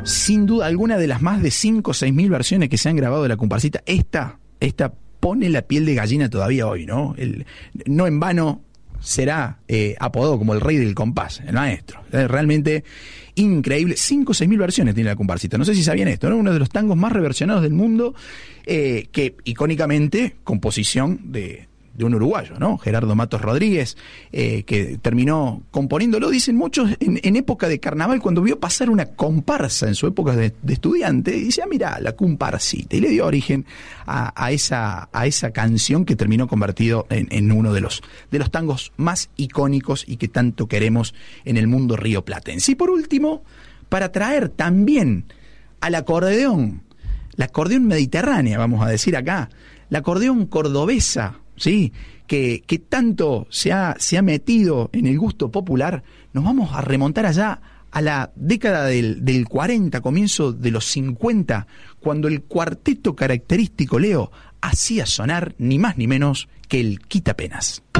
sin duda alguna, de las más de 5 o 6 mil versiones que se han grabado de la comparsita, esta pone la piel de gallina todavía hoy, ¿no? No en vano será apodado como el rey del compás, el maestro. Realmente increíble. 5 o 6 mil versiones tiene la comparsita. No sé si sabían esto, ¿no? Uno de los tangos más reversionados del mundo, que icónicamente, composición de un uruguayo, ¿no? Gerardo Matos Rodríguez, que terminó componiéndolo, dicen muchos, en época de carnaval, cuando vio pasar una comparsa en su época de estudiante, y dice, mirá, la comparsita, y le dio origen a esa canción que terminó convertido en uno de los tangos más icónicos y que tanto queremos en el mundo rioplatense. Y por último, para traer también al acordeón, la acordeón mediterránea, vamos a decir acá, la acordeón cordobesa, ¿sí? Que tanto se ha metido en el gusto popular, nos vamos a remontar allá a la década del 40, comienzo de los 50, cuando el cuarteto característico, Leo, hacía sonar ni más ni menos que el Quitapenas.